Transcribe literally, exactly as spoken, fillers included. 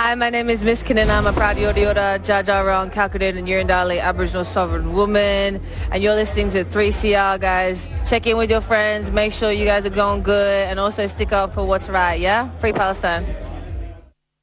Hi, my name is Miss Kinnan. I'm a proud Yoda Yoda, Jaja Round, Calculated and Yurindali Aboriginal Sovereign Woman. And you're listening to three C R, guys. Check in with your friends. Make sure you guys are going good. And also stick up for what's right, yeah? Free Palestine.